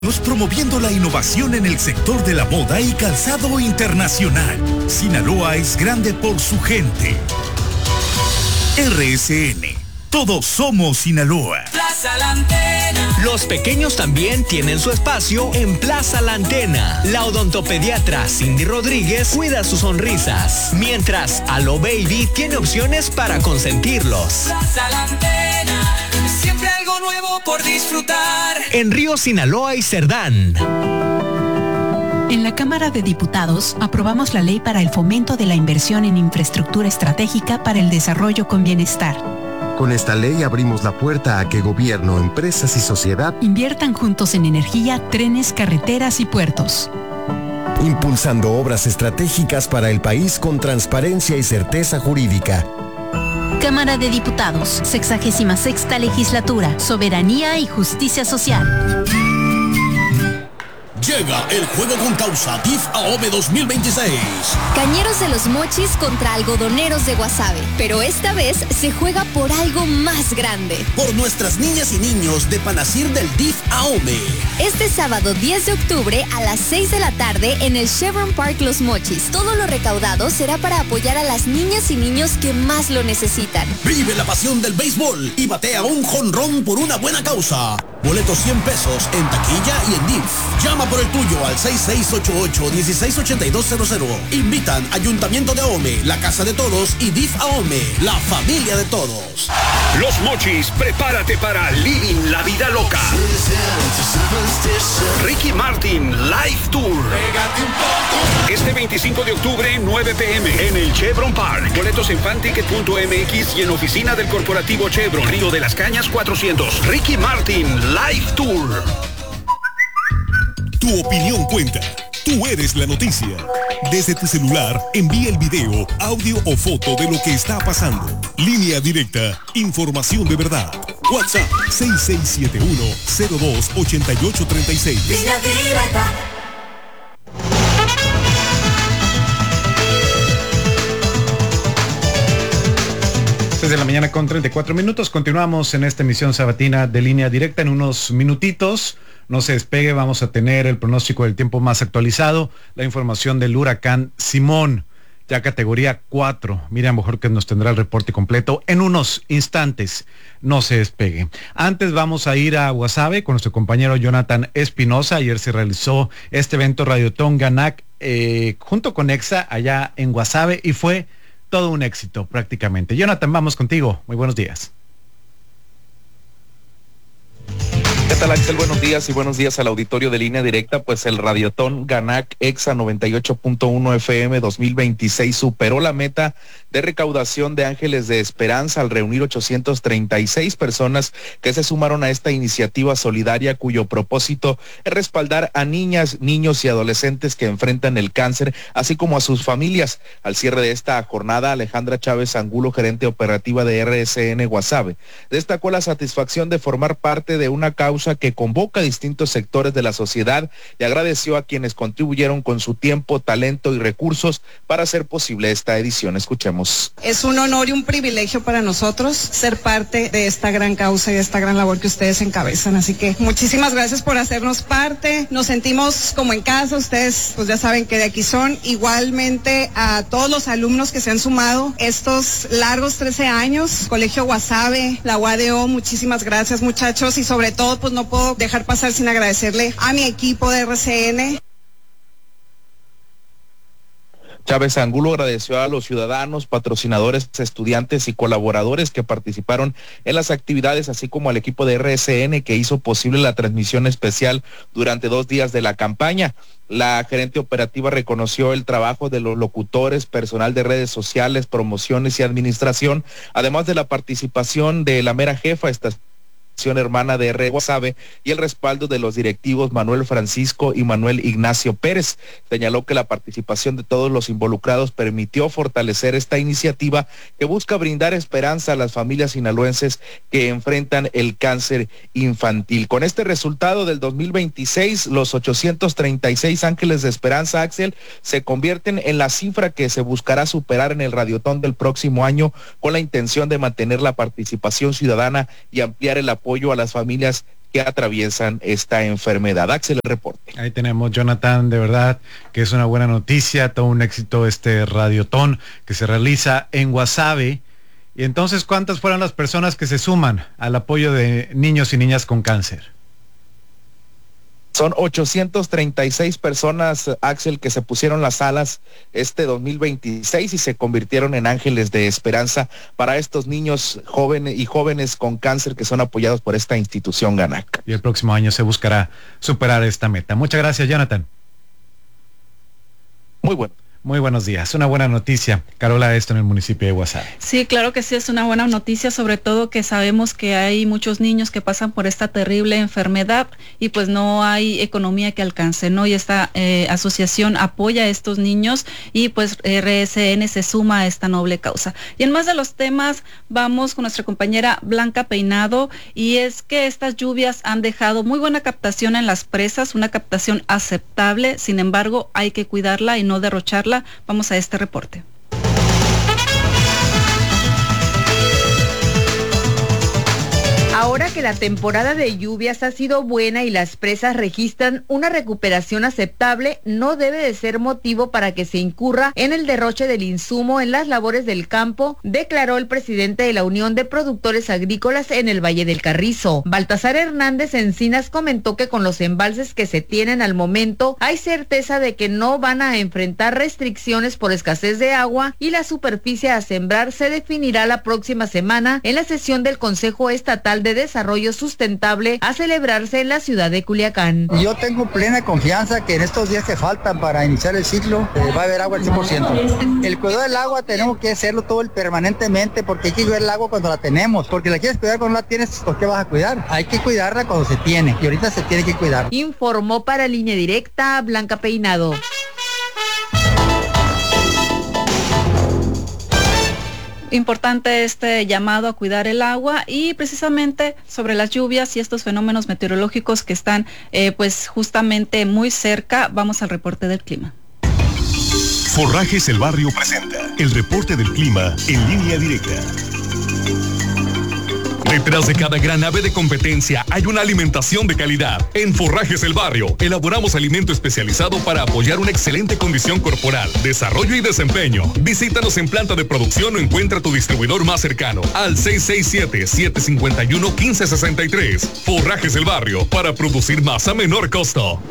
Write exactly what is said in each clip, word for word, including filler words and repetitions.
Promoviendo la innovación en el sector de la moda y calzado internacional. Sinaloa es grande por su gente. R S N. Todos somos Sinaloa. Plaza La Antena. Los pequeños también tienen su espacio en Plaza La Antena. La odontopediatra Cindy Rodríguez cuida sus sonrisas, mientras Alo Baby tiene opciones para consentirlos. Plaza La Antena. Siempre algo nuevo por disfrutar. En Río, Sinaloa y Cerdán. En la Cámara de Diputados aprobamos la ley para el fomento de la inversión en infraestructura estratégica para el desarrollo con bienestar. Con esta ley abrimos la puerta a que gobierno, empresas y sociedad inviertan juntos en energía, trenes, carreteras y puertos. Impulsando obras estratégicas para el país con transparencia y certeza jurídica. Cámara de Diputados, sexagésima sexta legislatura, soberanía y justicia social. Llega el juego con causa D I F AOME dos mil veintiséis. Cañeros de los Mochis contra algodoneros de Guasave. Pero esta vez se juega por algo más grande. Por nuestras niñas y niños de Panacir del D I F AOME. Este sábado diez de octubre a las seis de la tarde en el Chevron Park Los Mochis. Todo lo recaudado será para apoyar a las niñas y niños que más lo necesitan. Vive la pasión del béisbol y batea un jonrón por una buena causa. Boletos cien pesos en taquilla y en D I F. Llama por el tuyo al seis seis ocho ocho, uno seis ocho dos cero cero. Invitan Ayuntamiento de Ahome, la Casa de Todos y D I F Ahome, la familia de todos. Los Mochis, prepárate para Living la Vida Loca. Ricky Martin Live Tour. Este veinticinco de octubre, nueve p m en el Chevron Park. Boletos en fanticket punto m x y en oficina del corporativo Chevron, Río de las Cañas cuatrocientos. Ricky Martin Live Tour. Tu opinión cuenta. Tú eres la noticia. Desde tu celular, envía el video, audio o foto de lo que está pasando. Línea directa. Información de verdad. WhatsApp seis seis siete uno, cero dos, ocho ocho tres seis. Línea directa. De la mañana con treinta y cuatro minutos. Continuamos en esta emisión sabatina de Línea Directa. En unos minutitos, no se despegue, vamos a tener el pronóstico del tiempo más actualizado, la información del huracán Simón, ya categoría cuatro. Miriam Bojorquez nos tendrá el reporte completo en unos instantes. No se despegue. Antes vamos a ir a Guasave con nuestro compañero Jonathan Espinosa. Ayer se realizó este evento Radiotón Ganac eh, junto con EXA allá en Guasave y fue todo un éxito prácticamente. Jonathan, vamos contigo. Muy buenos días. ¿Qué tal, Axel? Buenos días y buenos días al auditorio de Línea Directa. Pues el Radiotón Ganac EXA noventa y ocho punto uno F M dos mil veintiséis superó la meta de recaudación de Ángeles de Esperanza al reunir ochocientas treinta y seis personas que se sumaron a esta iniciativa solidaria cuyo propósito es respaldar a niñas, niños y adolescentes que enfrentan el cáncer, así como a sus familias. Al cierre de esta jornada, Alejandra Chávez Angulo, gerente operativa de R S N Guasave, destacó la satisfacción de formar parte de una causa que convoca a distintos sectores de la sociedad y agradeció a quienes contribuyeron con su tiempo, talento y recursos para hacer posible esta edición. Escuchemos. Es un honor y un privilegio para nosotros ser parte de esta gran causa y de esta gran labor que ustedes encabezan, así que muchísimas gracias por hacernos parte. Nos sentimos como en casa, ustedes pues ya saben que de aquí son. Igualmente a todos los alumnos que se han sumado estos largos trece años, Colegio Guasave, la U A D O, muchísimas gracias, muchachos, y sobre todo pues no puedo dejar pasar sin agradecerle a mi equipo de R C N. Chávez Angulo agradeció a los ciudadanos, patrocinadores, estudiantes y colaboradores que participaron en las actividades, así como al equipo de R S N que hizo posible la transmisión especial durante dos días de la campaña. La gerente operativa reconoció el trabajo de los locutores, personal de redes sociales, promociones y administración, además de la participación de la mera jefa estatal hermana de R Guasave y el respaldo de los directivos Manuel Francisco y Manuel Ignacio Pérez. Señaló que la participación de todos los involucrados permitió fortalecer esta iniciativa que busca brindar esperanza a las familias sinaloenses que enfrentan el cáncer infantil. Con este resultado del dos mil veintiséis, los ochocientos treinta y seis Ángeles de Esperanza, Axel, se convierten en la cifra que se buscará superar en el Radiotón del próximo año, con la intención de mantener la participación ciudadana y ampliar el apoyo a las familias que atraviesan esta enfermedad. Axel, el reporte. Ahí tenemos, Jonathan, de verdad que es una buena noticia, todo un éxito este radiotón que se realiza en Guasave. Y entonces, ¿cuántas fueron las personas que se suman al apoyo de niños y niñas con cáncer? Son ochocientos treinta y seis personas, Axel, que se pusieron las alas este dos mil veintiséis y se convirtieron en ángeles de esperanza para estos niños jóvenes y jóvenes con cáncer que son apoyados por esta institución GANAC. Y el próximo año se buscará superar esta meta. Muchas gracias, Jonathan. Muy bueno. Muy buenos días. Una buena noticia, Carola, esto en el municipio de Guasave. Sí, claro que sí, es una buena noticia, sobre todo que sabemos que hay muchos niños que pasan por esta terrible enfermedad y pues no hay economía que alcance, ¿no? Y esta eh, asociación apoya a estos niños y pues R S N se suma a esta noble causa. Y en más de los temas, vamos con nuestra compañera Blanca Peinado, y es que estas lluvias han dejado muy buena captación en las presas, una captación aceptable, sin embargo, hay que cuidarla y no derrocharla. Vamos a este reporte. Ahora que la temporada de lluvias ha sido buena y las presas registran una recuperación aceptable, no debe de ser motivo para que se incurra en el derroche del insumo en las labores del campo, declaró el presidente de la Unión de Productores Agrícolas en el Valle del Carrizo. Baltasar Hernández Encinas comentó que con los embalses que se tienen al momento hay certeza de que no van a enfrentar restricciones por escasez de agua y la superficie a sembrar se definirá la próxima semana en la sesión del Consejo Estatal de Desarrollo Sustentable a celebrarse en la ciudad de Culiacán. Yo tengo plena confianza que en estos días que faltan para iniciar el ciclo eh, va a haber agua al cien por ciento. El cuidado del agua tenemos que hacerlo todo el permanentemente porque hay que cuidar el agua cuando la tenemos, porque la quieres cuidar cuando la tienes, ¿por qué vas a cuidar? Hay que cuidarla cuando se tiene y ahorita se tiene que cuidar. Informó para Línea Directa Blanca Peinado. Importante este llamado a cuidar el agua y precisamente sobre las lluvias y estos fenómenos meteorológicos que están eh, pues justamente muy cerca, vamos al reporte del clima. Forrajes El Barrio presenta el reporte del clima en Línea Directa. Detrás de cada gran ave de competencia hay una alimentación de calidad. En Forrajes El Barrio elaboramos alimento especializado para apoyar una excelente condición corporal, desarrollo y desempeño. Visítanos en planta de producción o encuentra tu distribuidor más cercano al seis seis siete, siete cinco uno, uno cinco seis tres. Forrajes El Barrio, para producir más a menor costo.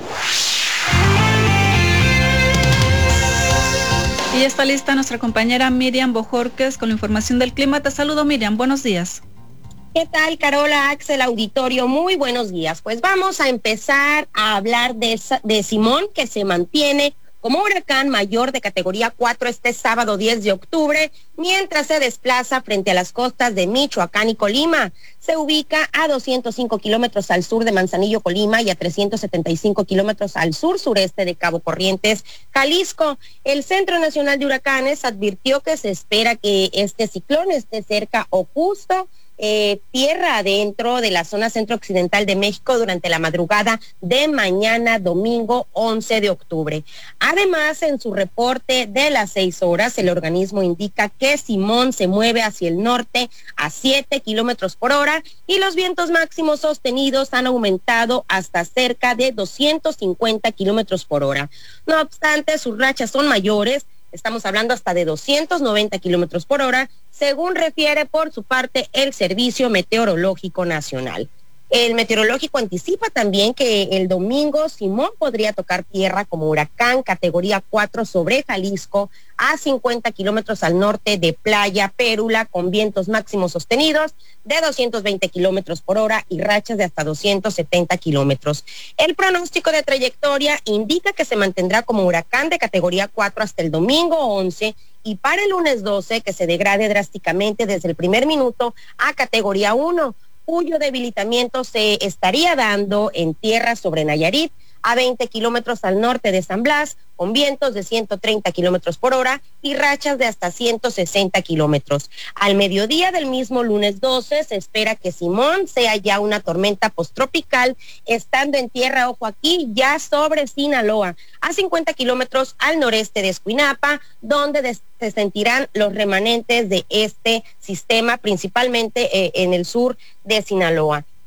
Y está lista nuestra compañera Miriam Bojorquez con la información del clima. Te saludo, Miriam, buenos días. ¿Qué tal, Carola, Axel, auditorio? Muy buenos días. Pues vamos a empezar a hablar de, de Simón, que se mantiene como huracán mayor de categoría cuatro este sábado diez de octubre, mientras se desplaza frente a las costas de Michoacán y Colima. Se ubica a doscientos cinco kilómetros al sur de Manzanillo, Colima, y a trescientos setenta y cinco kilómetros al sur-sureste de Cabo Corrientes, Jalisco. El Centro Nacional de Huracanes advirtió que se espera que este ciclón esté cerca o justo Eh, tierra adentro de la zona centro-occidental de México durante la madrugada de mañana domingo once de octubre. Además, en su reporte de las seis horas, el organismo indica que Simón se mueve hacia el norte a siete kilómetros por hora y los vientos máximos sostenidos han aumentado hasta cerca de doscientos cincuenta kilómetros por hora. No obstante, sus rachas son mayores. Estamos hablando hasta de doscientos noventa kilómetros por hora, según refiere por su parte el Servicio Meteorológico Nacional. El meteorológico anticipa también que el domingo Simón podría tocar tierra como huracán categoría cuatro sobre Jalisco a cincuenta kilómetros al norte de Playa Pérula, con vientos máximos sostenidos de doscientos veinte kilómetros por hora y rachas de hasta doscientos setenta kilómetros. El pronóstico de trayectoria indica que se mantendrá como huracán de categoría cuatro hasta el domingo once y para el lunes doce que se degrade drásticamente desde el primer minuto a categoría uno, cuyo debilitamiento se estaría dando en tierra sobre Nayarit, a veinte kilómetros al norte de San Blas, con vientos de ciento treinta kilómetros por hora y rachas de hasta ciento sesenta kilómetros. Al mediodía del mismo lunes doce se espera que Simón sea ya una tormenta postropical, estando en tierra, ojo aquí, ya sobre Sinaloa, a cincuenta kilómetros al noreste de Escuinapa, donde des- se sentirán los remanentes de este sistema, principalmente eh, en el sur de Sinaloa.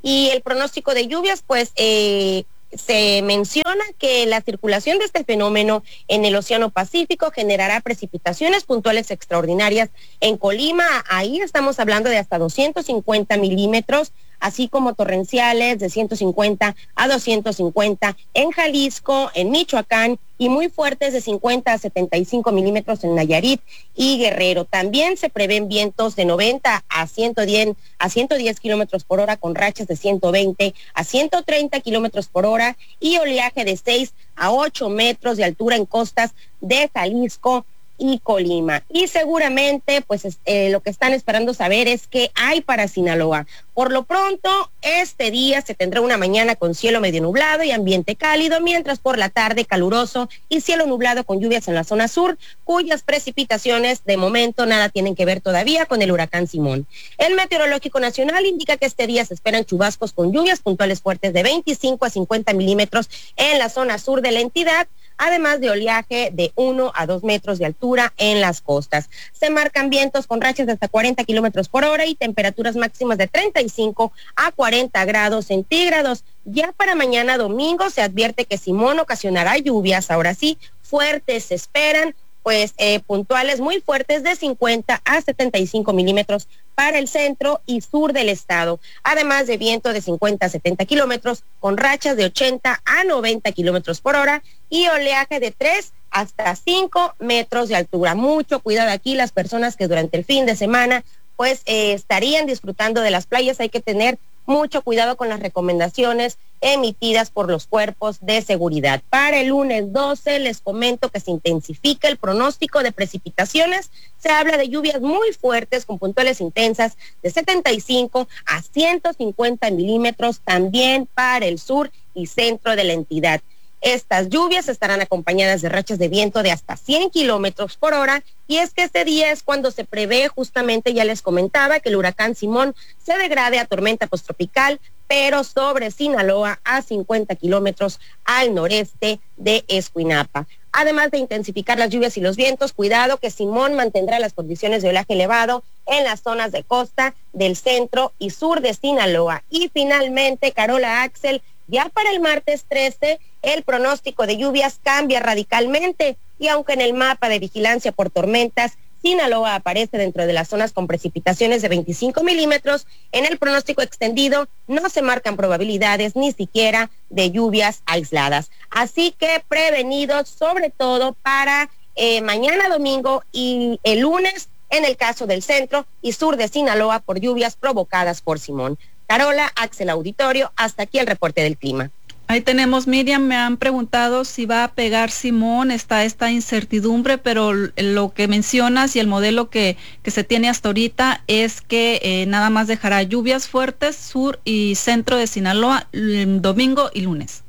Y el pronóstico de lluvias, pues eh, se menciona que la circulación de este fenómeno en el Océano Pacífico generará precipitaciones puntuales extraordinarias en Colima. Ahí estamos hablando de hasta doscientos cincuenta milímetros, así como torrenciales de ciento cincuenta a doscientos cincuenta en Jalisco, en Michoacán, y muy fuertes de cincuenta a setenta y cinco milímetros en Nayarit y Guerrero. También se prevén vientos de noventa a ciento diez a ciento diez kilómetros por hora, con rachas de ciento veinte a ciento treinta kilómetros por hora y oleaje de seis a ocho metros de altura en costas de Jalisco y Colima. Y seguramente pues eh, lo que están esperando saber es qué hay para Sinaloa. Por lo pronto, este día se tendrá una mañana con cielo medio nublado y ambiente cálido, mientras por la tarde caluroso y cielo nublado con lluvias en la zona sur, cuyas precipitaciones de momento nada tienen que ver todavía con el huracán Simón. El Meteorológico Nacional indica que este día se esperan chubascos con lluvias puntuales fuertes de veinticinco a cincuenta milímetros en la zona sur de la entidad, además de oleaje de uno a dos metros de altura en las costas. Se marcan vientos con rachas de hasta cuarenta kilómetros por hora y temperaturas máximas de treinta y cinco a cuarenta grados centígrados. Ya para mañana domingo se advierte que Simón ocasionará lluvias, ahora sí, fuertes se esperan, pues eh, puntuales muy fuertes de cincuenta a setenta y cinco milímetros para el centro y sur del estado, además de viento de cincuenta a setenta kilómetros con rachas de ochenta a noventa kilómetros por hora y oleaje de tres hasta cinco metros de altura. Mucho cuidado aquí las personas que durante el fin de semana pues eh, estarían disfrutando de las playas. Hay que tener mucho cuidado con las recomendaciones emitidas por los cuerpos de seguridad. Para el lunes doce les comento que se intensifica el pronóstico de precipitaciones. Se habla de lluvias muy fuertes con puntuales intensas de setenta y cinco a ciento cincuenta milímetros también para el sur y centro de la entidad. Estas lluvias estarán acompañadas de rachas de viento de hasta cien kilómetros por hora, y es que este día es cuando se prevé, justamente ya les comentaba, que el huracán Simón se degrade a tormenta posttropical, pero sobre Sinaloa a cincuenta kilómetros al noreste de Escuinapa. Además de intensificar las lluvias y los vientos, cuidado que Simón mantendrá las condiciones de oleaje elevado en las zonas de costa del centro y sur de Sinaloa. Y finalmente, Carola, Axel, ya para el martes trece, el pronóstico de lluvias cambia radicalmente, y aunque en el mapa de vigilancia por tormentas Sinaloa aparece dentro de las zonas con precipitaciones de veinticinco milímetros, en el pronóstico extendido no se marcan probabilidades ni siquiera de lluvias aisladas. Así que prevenidos sobre todo para eh, mañana domingo y el lunes en el caso del centro y sur de Sinaloa por lluvias provocadas por Simón. Carola, Axel Auditorio, hasta aquí el reporte del clima. Ahí tenemos, Miriam, me han preguntado si va a pegar Simón, está esta incertidumbre, pero lo que mencionas y el modelo que, que se tiene hasta ahorita es que eh, nada más dejará lluvias fuertes sur y centro de Sinaloa domingo y lunes.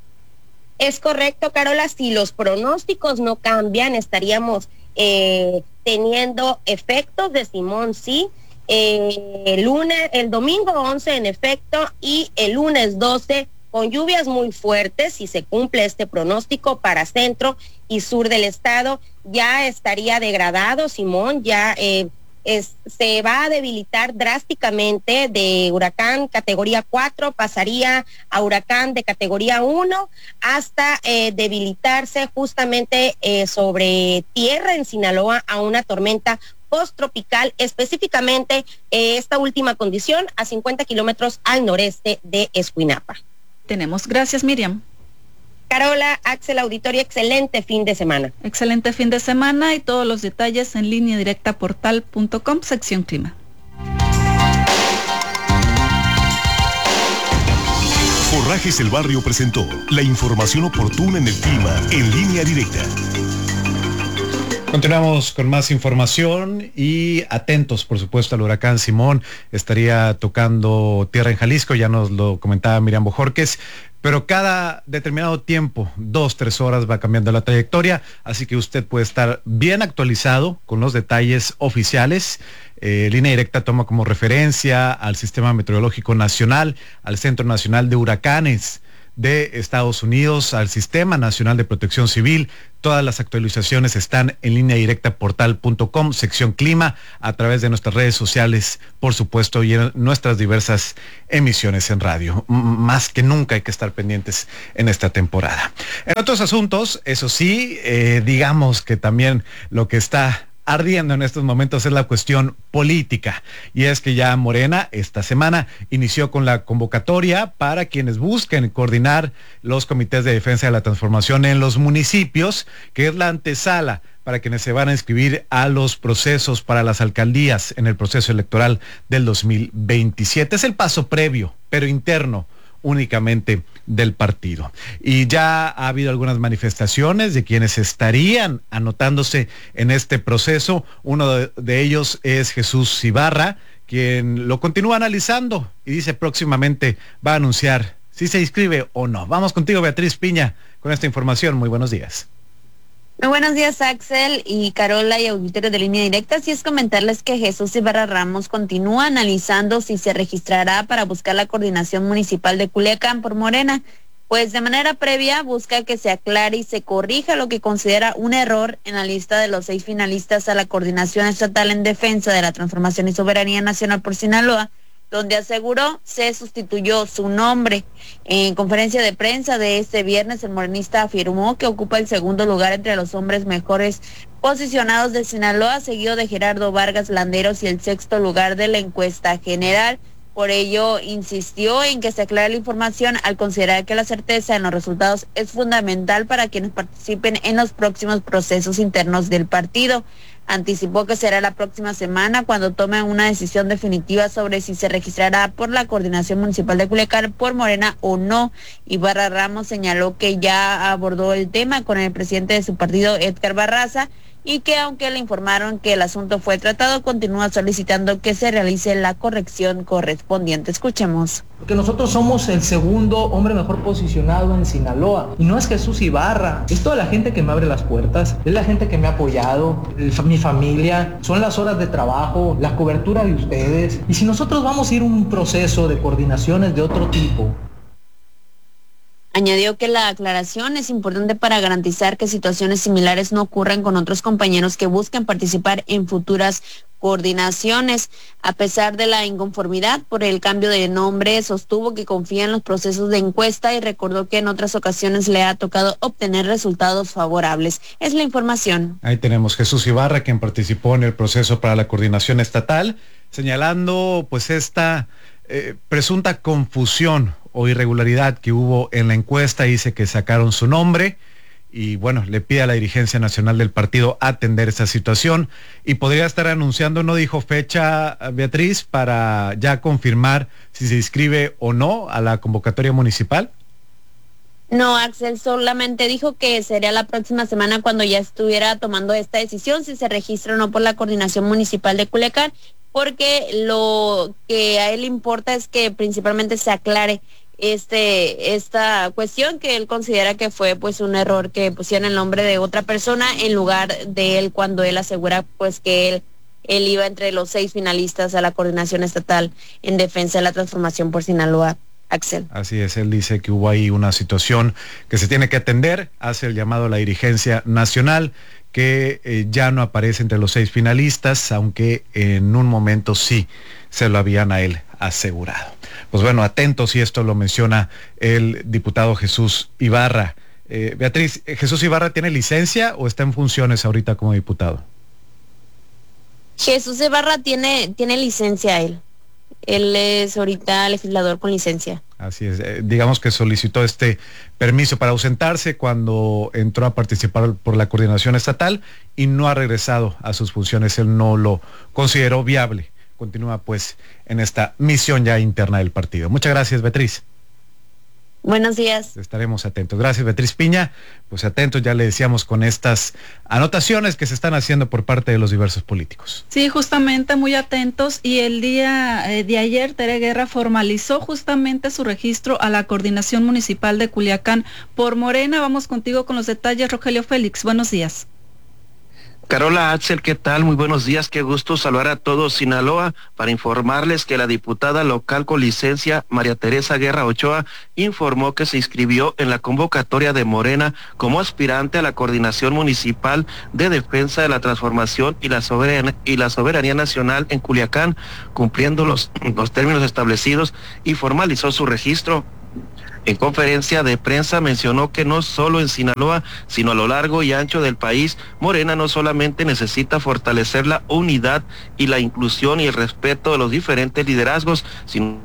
Es correcto, Carola, si los pronósticos no cambian, estaríamos eh, teniendo efectos de Simón, sí, eh, el lunes, el domingo once en efecto, y el lunes doce con lluvias muy fuertes. Si se cumple este pronóstico para centro y sur del estado, ya estaría degradado Simón, ya eh, es, se va a debilitar drásticamente de huracán categoría cuatro, pasaría a huracán de categoría uno, hasta eh, debilitarse justamente eh, sobre tierra en Sinaloa a una tormenta posttropical, específicamente eh, esta última condición a cincuenta kilómetros al noreste de Escuinapa. Tenemos. Gracias, Miriam. Carola, Axel Auditorio, excelente fin de semana. Excelente fin de semana, y todos los detalles en línea directa portal punto com, sección clima. Forrajes El Barrio presentó la información oportuna en el clima en línea directa. Continuamos con más información y atentos, por supuesto, al huracán Simón. Estaría tocando tierra en Jalisco, ya nos lo comentaba Miriam Bojorquez, pero cada determinado tiempo, dos, tres horas, va cambiando la trayectoria, así que usted puede estar bien actualizado con los detalles oficiales. Eh, Línea Directa toma como referencia al Sistema Meteorológico Nacional, al Centro Nacional de Huracanes. de Estados Unidos al Sistema Nacional de Protección Civil. Todas las actualizaciones están en línea directa portal punto com, sección clima, a través de nuestras redes sociales, por supuesto, y en nuestras diversas emisiones en radio. M- más que nunca hay que estar pendientes en esta temporada. En otros asuntos, eso sí, eh, digamos que también lo que está ardiendo en estos momentos es la cuestión política, y es que ya Morena esta semana inició con la convocatoria para quienes busquen coordinar los comités de defensa de la transformación en los municipios, que es la antesala para quienes se van a inscribir a los procesos para las alcaldías en el proceso electoral del dos mil veintisiete. Es el paso previo, pero interno únicamente del partido. Y ya ha habido algunas manifestaciones de quienes estarían anotándose en este proceso. Uno de, de ellos es Jesús Ibarra, quien lo continúa analizando y dice próximamente va a anunciar si se inscribe o no. Vamos contigo, Beatriz Piña, con esta información. Muy buenos días. Muy buenos días, Axel y Carola y auditores de Línea Directa. Así es, comentarles que Jesús Ibarra Ramos continúa analizando si se registrará para buscar la coordinación municipal de Culiacán por Morena. Pues de manera previa busca que se aclare y se corrija lo que considera un error en la lista de los seis finalistas a la coordinación estatal en defensa de la transformación y soberanía nacional por Sinaloa, donde aseguró se sustituyó su nombre. En conferencia de prensa de este viernes, el morenista afirmó que ocupa el segundo lugar entre los hombres mejores posicionados de Sinaloa, seguido de Gerardo Vargas Landeros, y el sexto lugar de la encuesta general. Por ello, insistió en que se aclare la información al considerar que la certeza en los resultados es fundamental para quienes participen en los próximos procesos internos del partido. Anticipó que será la próxima semana cuando tome una decisión definitiva sobre si se registrará por la coordinación municipal de Culiacán por Morena o no. Ibarra Ramos señaló que ya abordó el tema con el presidente de su partido, Edgar Barraza, y que aunque le informaron que el asunto fue tratado, continúa solicitando que se realice la corrección correspondiente. Escuchemos. Porque nosotros somos el segundo hombre mejor posicionado en Sinaloa, y no es Jesús Ibarra, es toda la gente que me abre las puertas, es la gente que me ha apoyado, el, mi familia, son las horas de trabajo, la cobertura de ustedes, y si nosotros vamos a ir a un proceso de coordinaciones de otro tipo. Añadió que la aclaración es importante para garantizar que situaciones similares no ocurran con otros compañeros que buscan participar en futuras coordinaciones. A pesar de la inconformidad por el cambio de nombre, sostuvo que confía en los procesos de encuesta y recordó que en otras ocasiones le ha tocado obtener resultados favorables. Es la información. Ahí tenemos Jesús Ibarra, quien participó en el proceso para la coordinación estatal, señalando pues esta eh, presunta confusión o irregularidad que hubo en la encuesta. Dice que sacaron su nombre y bueno, le pide a la dirigencia nacional del partido atender esta situación, y podría estar anunciando, no dijo fecha, Beatriz, para ya confirmar si se inscribe o no a la convocatoria municipal. No, Axel, solamente dijo que sería la próxima semana cuando ya estuviera tomando esta decisión si se registra o no por la coordinación municipal de Culiacán, porque lo que a él importa es que principalmente se aclare este esta cuestión, que él considera que fue pues un error que pusieron el nombre de otra persona en lugar de él, cuando él asegura pues que él él iba entre los seis finalistas a la coordinación estatal en defensa de la transformación por Sinaloa. Axel. Así es, él dice que hubo ahí una situación que se tiene que atender, hace el llamado a la dirigencia nacional, que eh, ya no aparece entre los seis finalistas, aunque en un momento sí se lo habían a él asegurado. Pues bueno, atentos si esto lo menciona el diputado Jesús Ibarra. Eh, Beatriz, ¿Jesús Ibarra tiene licencia o está en funciones ahorita como diputado? Jesús Ibarra tiene, tiene licencia él. Él es ahorita legislador con licencia. Así es, eh, digamos que solicitó este permiso para ausentarse cuando entró a participar por la coordinación estatal y no ha regresado a sus funciones. Él no lo consideró viable. Continúa pues en esta misión ya interna del partido. Muchas gracias, Beatriz. Buenos días. Estaremos atentos. Gracias, Beatriz Piña. Pues atentos, ya le decíamos, con estas anotaciones que se están haciendo por parte de los diversos políticos. Sí, justamente muy atentos. Y el día eh, de ayer, Tere Guerra formalizó justamente su registro a la coordinación municipal de Culiacán por Morena. Vamos contigo con los detalles, Rogelio Félix. Buenos días. Carola, Axel, ¿qué tal? Muy buenos días, qué gusto saludar a todos Sinaloa para informarles que la diputada local con licencia María Teresa Guerra Ochoa informó que se inscribió en la convocatoria de Morena como aspirante a la Coordinación Municipal de Defensa de la Transformación y la Soberanía, y la Soberanía Nacional en Culiacán, cumpliendo los, los términos establecidos, y formalizó su registro. En conferencia de prensa mencionó que no solo en Sinaloa, sino a lo largo y ancho del país, Morena no solamente necesita fortalecer la unidad y la inclusión y el respeto de los diferentes liderazgos, sino...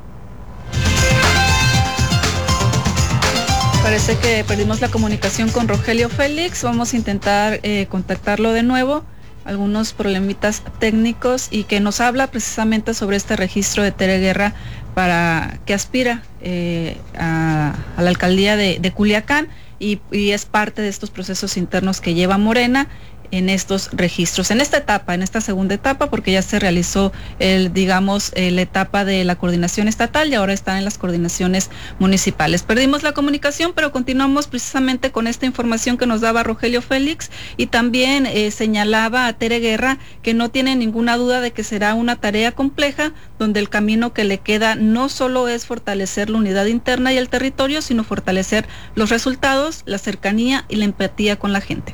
Parece que perdimos la comunicación con Rogelio Félix, vamos a intentar eh, contactarlo de nuevo, algunos problemitas técnicos, y que nos habla precisamente sobre este registro de Tere Guerra para que aspira eh, a, a la alcaldía de, de Culiacán y, y es parte de estos procesos internos que lleva Morena en estos registros, en esta etapa, en esta segunda etapa, porque ya se realizó el, digamos, eh, la etapa de la coordinación estatal y ahora están en las coordinaciones municipales. Perdimos la comunicación, pero continuamos precisamente con esta información que nos daba Rogelio Félix, y también eh, señalaba a Tere Guerra que no tiene ninguna duda de que será una tarea compleja, donde el camino que le queda no solo es fortalecer la unidad interna y el territorio, sino fortalecer los resultados, la cercanía y la empatía con la gente.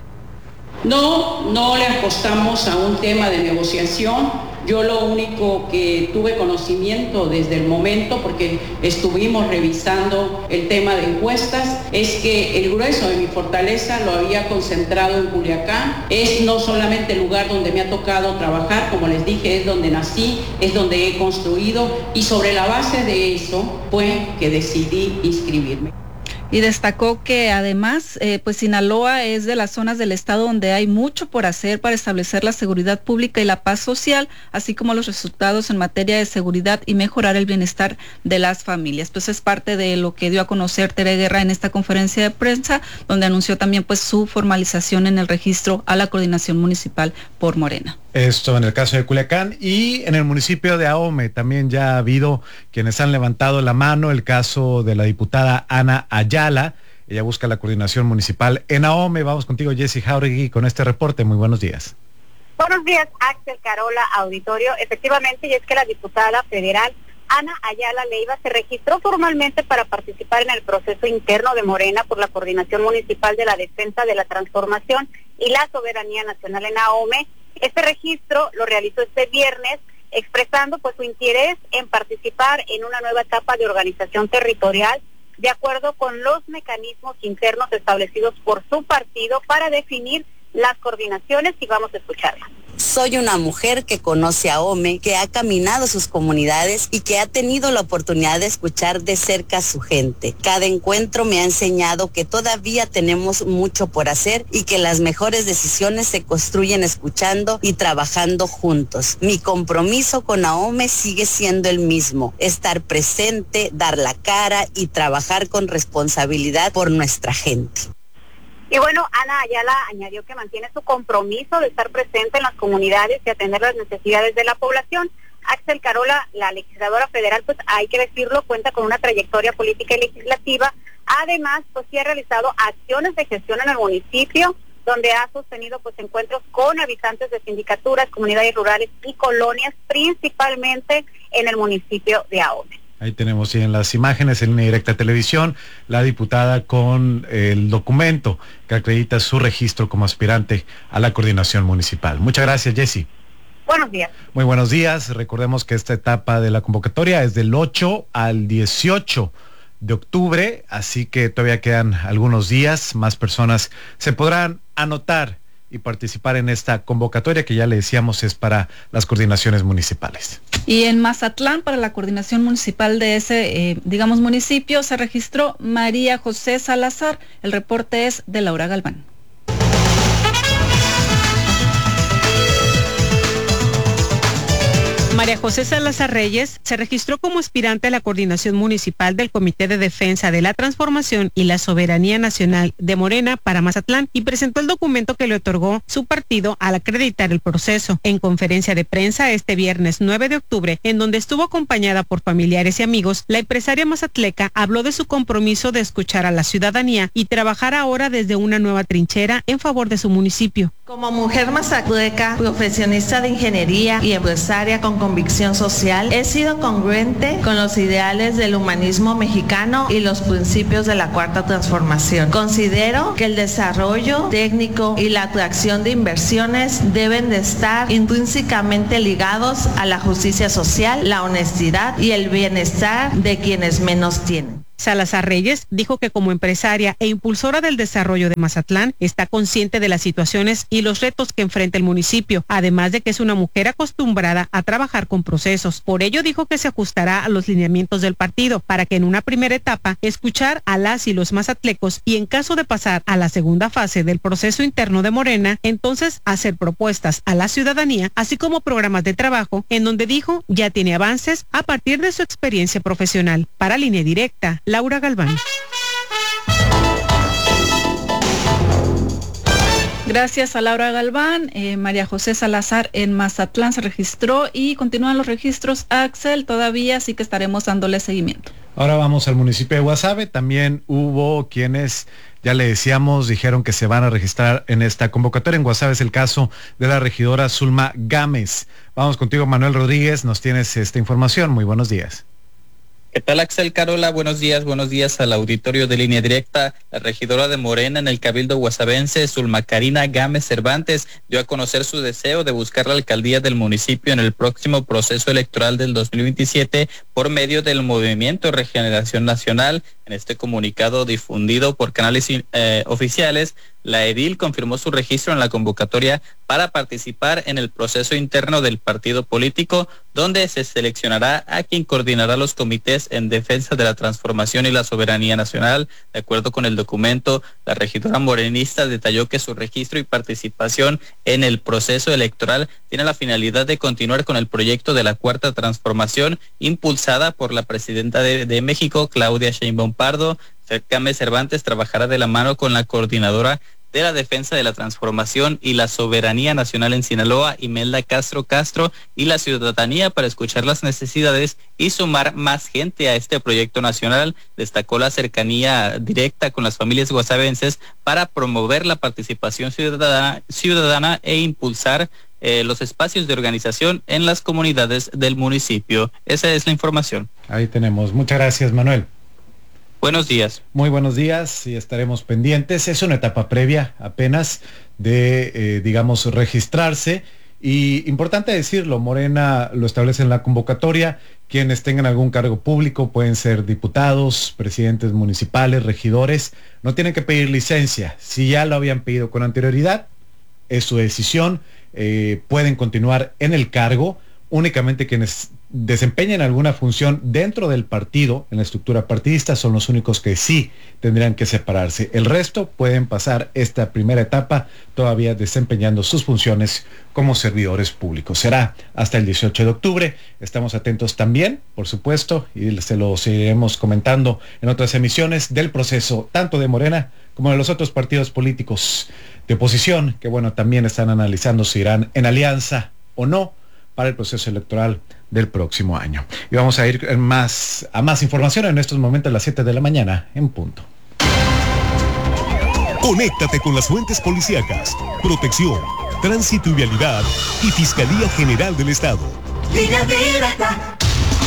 No, no le apostamos a un tema de negociación. Yo lo único que tuve conocimiento desde el momento, porque estuvimos revisando el tema de encuestas, es que el grueso de mi fortaleza lo había concentrado en Culiacán. Es no solamente el lugar donde me ha tocado trabajar, como les dije, es donde nací, es donde he construido, y sobre la base de eso fue que decidí inscribirme. Y destacó que además, eh, pues Sinaloa es de las zonas del estado donde hay mucho por hacer para establecer la seguridad pública y la paz social, así como los resultados en materia de seguridad y mejorar el bienestar de las familias. Pues es parte de lo que dio a conocer Tere Guerra en esta conferencia de prensa, donde anunció también pues su formalización en el registro a la coordinación municipal por Morena. Esto en el caso de Culiacán, y en el municipio de Ahome también ya ha habido quienes han levantado la mano. El caso de la diputada Ana Ayala, ella busca la coordinación municipal en Ahome. Vamos contigo, Jessy Jauregui, con este reporte. Muy buenos días. Buenos días, Axel, Carola, auditorio. Efectivamente, y es que la diputada federal Ana Ayala Leiva se registró formalmente para participar en el proceso interno de Morena por la Coordinación Municipal de la Defensa de la Transformación y la Soberanía Nacional en Ahome. Este registro lo realizó este viernes, expresando pues su interés en participar en una nueva etapa de organización territorial, de acuerdo con los mecanismos internos establecidos por su partido para definir las coordinaciones, y vamos a escucharla. Soy una mujer que conoce a Ahome, que ha caminado sus comunidades y que ha tenido la oportunidad de escuchar de cerca a su gente. Cada encuentro me ha enseñado que todavía tenemos mucho por hacer y que las mejores decisiones se construyen escuchando y trabajando juntos. Mi compromiso con Ahome sigue siendo el mismo: estar presente, dar la cara y trabajar con responsabilidad por nuestra gente. Y bueno, Ana Ayala añadió que mantiene su compromiso de estar presente en las comunidades y atender las necesidades de la población. Axel, Carola, la legisladora federal, pues hay que decirlo, cuenta con una trayectoria política y legislativa. Además, pues sí ha realizado acciones de gestión en el municipio, donde ha sostenido pues encuentros con habitantes de sindicaturas, comunidades rurales y colonias, principalmente en el municipio de Ahome. Ahí tenemos sí, en las imágenes en Línea Directa Televisión, la diputada con el documento que acredita su registro como aspirante a la coordinación municipal. Muchas gracias, Jessy. Buenos días. Muy buenos días. Recordemos que esta etapa de la convocatoria es del ocho al dieciocho de octubre, así que todavía quedan algunos días. Más personas se podrán anotar y participar en esta convocatoria que ya le decíamos es para las coordinaciones municipales. Y en Mazatlán, para la coordinación municipal de ese, eh, digamos, municipio, se registró María José Salazar. El reporte es de Laura Galván. María José Salazar Reyes se registró como aspirante a la coordinación municipal del Comité de Defensa de la Transformación y la Soberanía Nacional de Morena para Mazatlán y presentó el documento que le otorgó su partido al acreditar el proceso. En conferencia de prensa este viernes nueve de octubre, en donde estuvo acompañada por familiares y amigos, la empresaria mazatleca habló de su compromiso de escuchar a la ciudadanía y trabajar ahora desde una nueva trinchera en favor de su municipio. Como mujer mazatleca, profesionista de ingeniería y empresaria con convicción social, he sido congruente con los ideales del humanismo mexicano y los principios de la Cuarta Transformación. Considero que el desarrollo técnico y la atracción de inversiones deben de estar intrínsecamente ligados a la justicia social, la honestidad y el bienestar de quienes menos tienen. Salazar Reyes dijo que como empresaria e impulsora del desarrollo de Mazatlán está consciente de las situaciones y los retos que enfrenta el municipio, además de que es una mujer acostumbrada a trabajar con procesos. Por ello dijo que se ajustará a los lineamientos del partido para que en una primera etapa escuchar a las y los mazatlecos y en caso de pasar a la segunda fase del proceso interno de Morena, entonces hacer propuestas a la ciudadanía, así como programas de trabajo en donde dijo ya tiene avances a partir de su experiencia profesional. Para Línea Directa, Laura Galván. Gracias a Laura Galván. eh, María José Salazar en Mazatlán se registró y continúan los registros, Axel, todavía, así que estaremos dándole seguimiento. Ahora vamos al municipio de Guasave. También hubo quienes, ya le decíamos, dijeron que se van a registrar en esta convocatoria. En Guasave es el caso de la regidora Zulma Gámez. Vamos contigo, Manuel Rodríguez, nos tienes esta información. Muy buenos días. ¿Qué tal, Axel, Carola? Buenos días, buenos días al auditorio de Línea Directa. La regidora de Morena en el Cabildo guasavense, Zulma Karina Gámez Cervantes, dio a conocer su deseo de buscar la alcaldía del municipio en el próximo proceso electoral del dos mil veintisiete por medio del Movimiento Regeneración Nacional. En este comunicado difundido por canales eh, oficiales, la edil confirmó su registro en la convocatoria para participar en el proceso interno del partido político, donde se seleccionará a quien coordinará los comités en defensa de la transformación y la soberanía nacional. De acuerdo con el documento, la regidora morenista detalló que su registro y participación en el proceso electoral tiene la finalidad de continuar con el proyecto de la Cuarta Transformación impulsada por la presidenta de, de México, Claudia Sheinbaum Pardo. Gámez Cervantes trabajará de la mano con la coordinadora de la defensa de la transformación y la soberanía nacional en Sinaloa, Imelda Castro Castro, y la ciudadanía para escuchar las necesidades y sumar más gente a este proyecto nacional. Destacó la cercanía directa con las familias guasavenses para promover la participación ciudadana, ciudadana e impulsar eh, los espacios de organización en las comunidades del municipio. Esa es la información. Ahí tenemos. Muchas gracias, Manuel. Buenos días. Muy buenos días y estaremos pendientes. Es una etapa previa apenas de, eh, digamos, registrarse. Y importante decirlo, Morena lo establece en la convocatoria. Quienes tengan algún cargo público pueden ser diputados, presidentes municipales, regidores. No tienen que pedir licencia. Si ya lo habían pedido con anterioridad, es su decisión. Eh, pueden continuar en el cargo. Únicamente quienes desempeñen alguna función dentro del partido, en la estructura partidista, son los únicos que sí tendrían que separarse. El resto pueden pasar esta primera etapa todavía desempeñando sus funciones como servidores públicos. Será hasta el dieciocho de octubre. Estamos atentos también, por supuesto, y se lo seguiremos comentando en otras emisiones del proceso, tanto de Morena como de los otros partidos políticos de oposición, que bueno, también están analizando si irán en alianza o no para el proceso electoral del próximo año. Y vamos a ir más, a más información en estos momentos a las siete de la mañana en punto. Conéctate con las fuentes policíacas, protección, tránsito y vialidad y Fiscalía General del Estado. Línea Directa.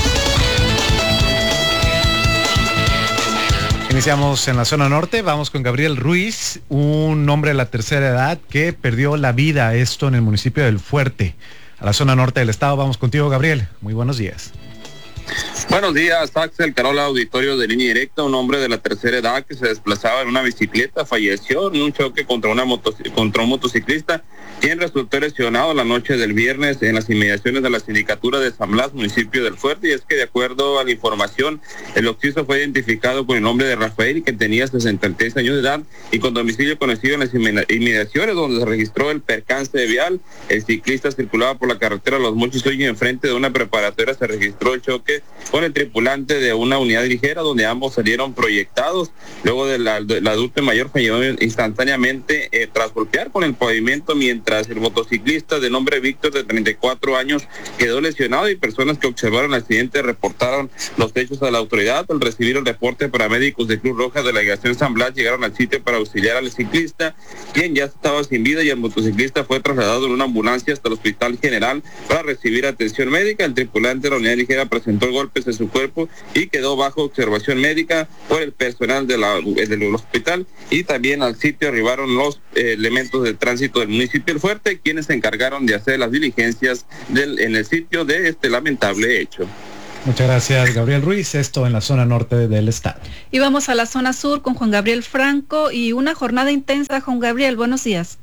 Iniciamos en la zona norte, vamos con Gabriel Ruiz, un hombre de la tercera edad que perdió la vida, esto en el municipio del Fuerte, a la zona norte del estado. Vamos contigo, Gabriel. Muy buenos días. Buenos días, Axel, Carola, auditorio de Línea Directa. Un hombre de la tercera edad que se desplazaba en una bicicleta falleció en un choque contra una moto, contra un motociclista quien resultó lesionado la noche del viernes en las inmediaciones de la sindicatura de San Blas, municipio del Fuerte. Y es que de acuerdo a la información, el occiso fue identificado con el nombre de Rafael, que tenía sesenta y tres años de edad y con domicilio conocido en las inmediaciones donde se registró el percance vial. El ciclista circulaba por la carretera Los Mochis y enfrente de una preparatoria se registró el choque con el tripulante de una unidad ligera, donde ambos salieron proyectados. Luego del de adulto mayor falleció instantáneamente eh, tras golpear con el pavimento, mientras el motociclista de nombre Víctor, de treinta y cuatro años, quedó lesionado, y personas que observaron el accidente reportaron los hechos a la autoridad. Al recibir el reporte, paramédicos de Cruz Roja Delegación San Blas llegaron al sitio para auxiliar al ciclista, quien ya estaba sin vida, y el motociclista fue trasladado en una ambulancia hasta el Hospital General para recibir atención médica. El tripulante de la unidad ligera presentó golpes en su cuerpo y quedó bajo observación médica por el personal de la, del hospital, y también al sitio arribaron los eh, elementos de tránsito del municipio del Fuerte, quienes se encargaron de hacer las diligencias del, en el sitio de este lamentable hecho. Muchas gracias, Gabriel Ruiz. Esto en la zona norte del estado. Y vamos a la zona sur con Juan Gabriel Franco y una jornada intensa. Juan Gabriel, buenos días.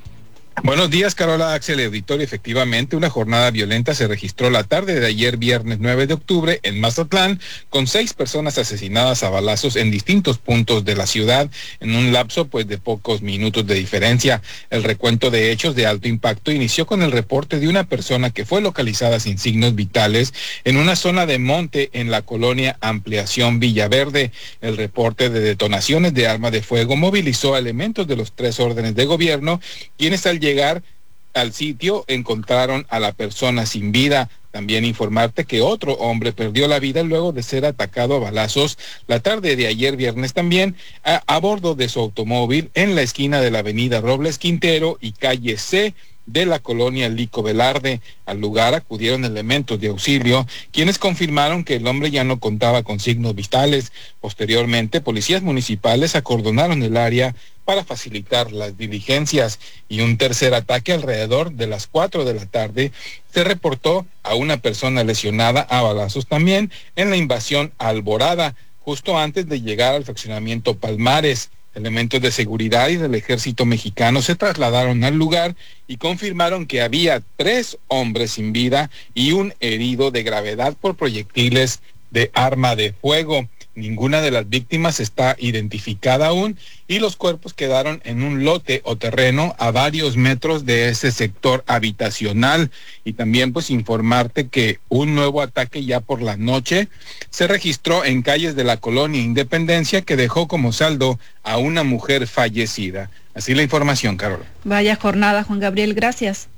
Buenos días, Carola, Axel, auditorio. Efectivamente, una jornada violenta se registró la tarde de ayer, viernes nueve de octubre, en Mazatlán, con seis personas asesinadas a balazos en distintos puntos de la ciudad, en un lapso pues de pocos minutos de diferencia. El recuento de hechos de alto impacto inició con el reporte de una persona que fue localizada sin signos vitales en una zona de monte en la colonia Ampliación Villaverde. El reporte de detonaciones de arma de fuego movilizó a elementos de los tres órdenes de gobierno, quienes al llegar al sitio encontraron a la persona sin vida. También informarte que otro hombre perdió la vida luego de ser atacado a balazos la tarde de ayer viernes también a, a bordo de su automóvil en la esquina de la avenida Robles Quintero y calle C de la colonia Lico Velarde. Al lugar acudieron elementos de auxilio, quienes confirmaron que el hombre ya no contaba con signos vitales. Posteriormente, policías municipales acordonaron el área para facilitar las diligencias, y un tercer ataque alrededor de las cuatro de la tarde se reportó a una persona lesionada a balazos también en la invasión Alborada, justo antes de llegar al fraccionamiento Palmares. Elementos de seguridad y del ejército mexicano se trasladaron al lugar y confirmaron que había tres hombres sin vida y un herido de gravedad por proyectiles de arma de fuego. Ninguna de las víctimas está identificada aún, y los cuerpos quedaron en un lote o terreno a varios metros de ese sector habitacional. Y también pues informarte que un nuevo ataque ya por la noche se registró en calles de la colonia Independencia, que dejó como saldo a una mujer fallecida. Así la información, Carol. Vaya jornada, Juan Gabriel, gracias.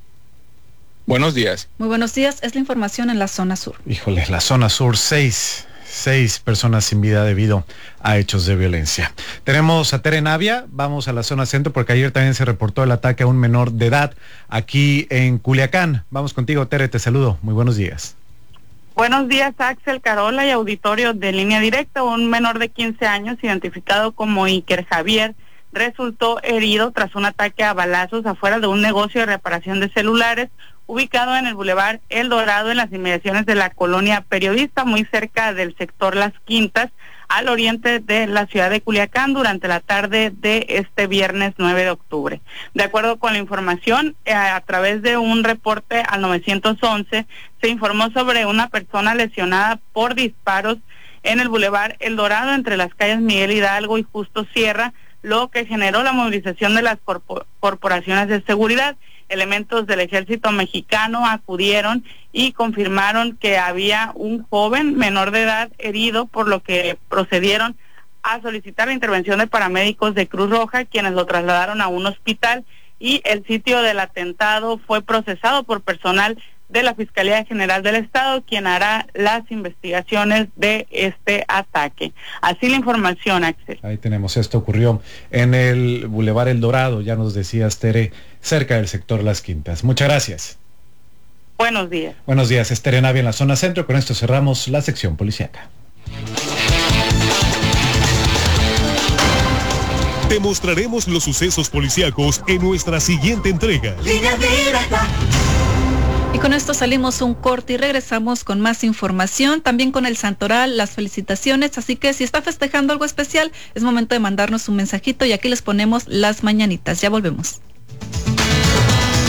Buenos días. Muy buenos días, es la información en la zona sur. Híjole, la zona sur, seis. Seis personas sin vida debido a hechos de violencia. Tenemos a Tere Navia, vamos a la zona centro porque ayer también se reportó el ataque a un menor de edad aquí en Culiacán. Vamos contigo, Tere, te saludo. Muy buenos días. Buenos días, Axel, Carola y auditorio de Línea Directa. Un menor de quince años, identificado como Iker Javier, resultó herido tras un ataque a balazos afuera de un negocio de reparación de celulares ubicado en el Boulevard El Dorado, en las inmediaciones de la colonia Periodista, muy cerca del sector Las Quintas, al oriente de la ciudad de Culiacán, durante la tarde de este viernes nueve de octubre. De acuerdo con la información, eh, a través de un reporte al nueve once, se informó sobre una persona lesionada por disparos en el Boulevard El Dorado, entre las calles Miguel Hidalgo y Justo Sierra, lo que generó la movilización de las corpor- corporaciones de seguridad. Elementos del ejército mexicano acudieron y confirmaron que había un joven menor de edad herido, por lo que procedieron a solicitar la intervención de paramédicos de Cruz Roja, quienes lo trasladaron a un hospital, y el sitio del atentado fue procesado por personal de la Fiscalía General del Estado, quien hará las investigaciones de este ataque. Así la información, Axel. Ahí tenemos, esto ocurrió en el Boulevard El Dorado, ya nos decías, Tere, cerca del sector Las Quintas. Muchas gracias. Buenos días. Buenos días, es Tere Navia en la zona centro. Con esto cerramos la sección policíaca. Te mostraremos los sucesos policíacos en nuestra siguiente entrega. Línea Directa. Y con esto salimos un corte y regresamos con más información, también con el Santoral, las felicitaciones, así que si está festejando algo especial, es momento de mandarnos un mensajito y aquí les ponemos las mañanitas. Ya volvemos.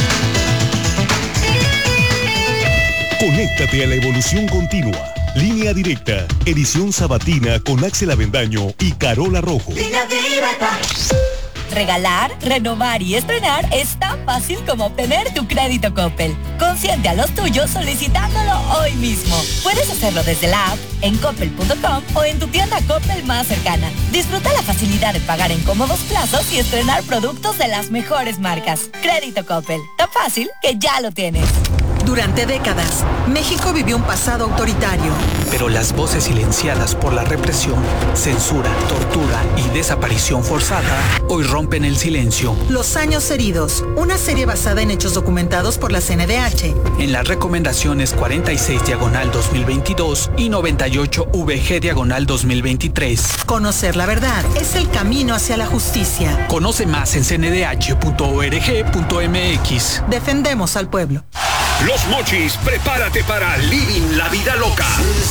Conéctate a la evolución continua. Línea Directa, edición sabatina con Axel Avendaño y Carola Rojo. Línea Directa. Regalar, renovar y estrenar es tan fácil como obtener tu crédito Coppel. Consiente a los tuyos solicitándolo hoy mismo. Puedes hacerlo desde la app, en coppel punto com o en tu tienda Coppel más cercana. Disfruta la facilidad de pagar en cómodos plazos y estrenar productos de las mejores marcas. Crédito Coppel, tan fácil que ya lo tienes. Durante décadas, México vivió un pasado autoritario. Pero las voces silenciadas por la represión, censura, tortura y desaparición forzada hoy rompen el silencio. Los años heridos, una serie basada en hechos documentados por la C N D H. En las recomendaciones cuarenta y seis diagonal dos mil veintidós y noventa y ocho V G diagonal dos mil veintitrés. Conocer la verdad es el camino hacia la justicia. Conoce más en c n d h punto org punto m x. Defendemos al pueblo. Los Mochis, prepárate para Living la Vida Loca.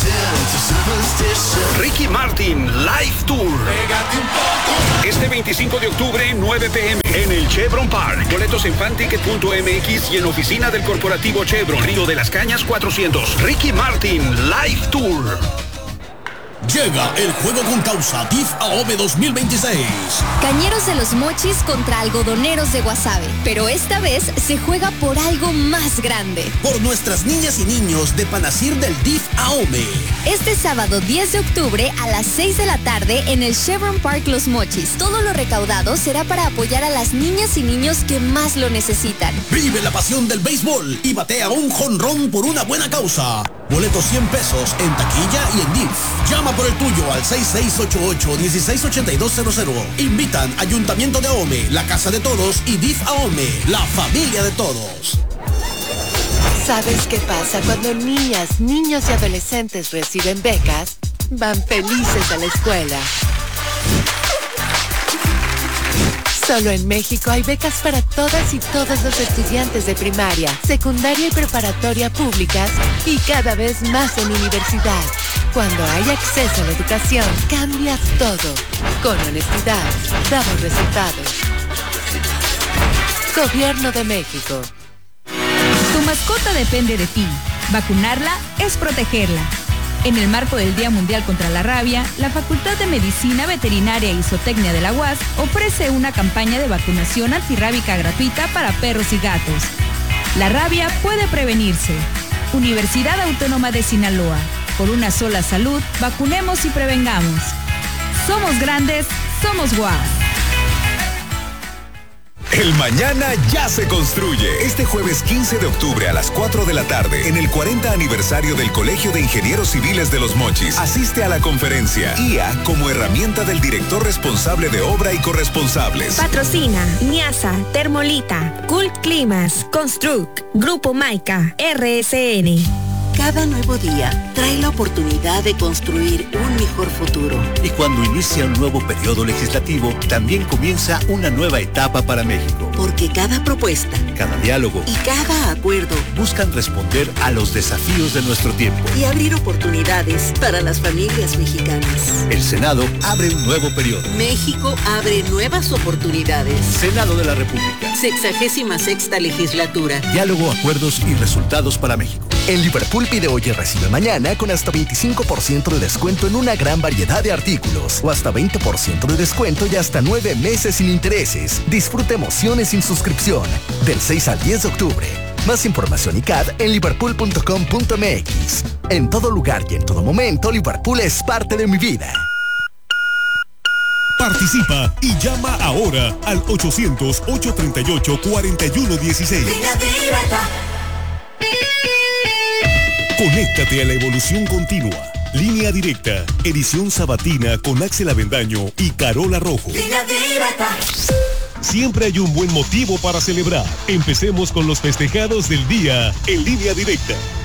Ricky Martin Live Tour. Este veinticinco de octubre, nueve p m en el Chevron Park. Boletos en fanticket punto m x y en oficina del corporativo Chevron, Río de las Cañas cuatrocientos. Ricky Martin Live Tour. Llega el juego con causa D I F AOME dos mil veintiséis. Cañeros de los Mochis contra algodoneros de Guasave. Pero esta vez se juega por algo más grande. Por nuestras niñas y niños de Panacir del D I F AOME. Este sábado diez de octubre a las seis de la tarde en el Chevron Park Los Mochis. Todo lo recaudado será para apoyar a las niñas y niños que más lo necesitan. Vive la pasión del béisbol y batea un jonrón por una buena causa. Boletos cien pesos en taquilla y en D I F. Llama por el tuyo al seis seis ocho ocho, uno seis ocho dos cero cero. Invitan Ayuntamiento de Ahome, la Casa de Todos y D I F Ahome, la familia de todos. ¿Sabes qué pasa cuando niñas, niños y adolescentes reciben becas? Van felices a la escuela. Solo en México hay becas para todas y todos los estudiantes de primaria, secundaria y preparatoria públicas y cada vez más en universidad. Cuando hay acceso a la educación, cambia todo. Con honestidad, damos resultados. Gobierno de México. Tu mascota depende de ti. Vacunarla es protegerla. En el marco del Día Mundial contra la Rabia, la Facultad de Medicina Veterinaria y Zootecnia de la U A S ofrece una campaña de vacunación antirrábica gratuita para perros y gatos. La rabia puede prevenirse. Universidad Autónoma de Sinaloa. Por una sola salud, vacunemos y prevengamos. Somos grandes, somos U A S. El mañana ya se construye. Este jueves quince de octubre a las cuatro de la tarde, en el cuarenta aniversario del Colegio de Ingenieros Civiles de Los Mochis, asiste a la conferencia I A como herramienta del director responsable de obra y corresponsables. Patrocina Niasa, Termolita, Cult Climas, Construct, Grupo Maica, R S N. Cada nuevo día trae la oportunidad de construir un mejor futuro. Y cuando inicia un nuevo periodo legislativo, también comienza una nueva etapa para México. Porque cada propuesta, cada diálogo y cada acuerdo buscan responder a los desafíos de nuestro tiempo y abrir oportunidades para las familias mexicanas. El Senado abre un nuevo periodo. México abre nuevas oportunidades. Senado de la República. Sexagésima sexta legislatura. Diálogo, acuerdos y resultados para México. En Liverpool pide hoy y recibe mañana con hasta veinticinco por ciento de descuento en una gran variedad de artículos o hasta veinte por ciento de descuento y hasta nueve meses sin intereses. Disfruta emociones sin suscripción del seis al diez de octubre. Más información y C A D en liverpool punto com punto m x. En todo lugar y en todo momento, Liverpool es parte de mi vida. Participa y llama ahora al ochocientos, ochocientos treinta y ocho, cuarenta y uno dieciséis. Conéctate a la evolución continua. Línea Directa, edición sabatina con Axel Avendaño y Carola Rojo. Línea Directa. Siempre hay un buen motivo para celebrar. Empecemos con los festejados del día en Línea Directa.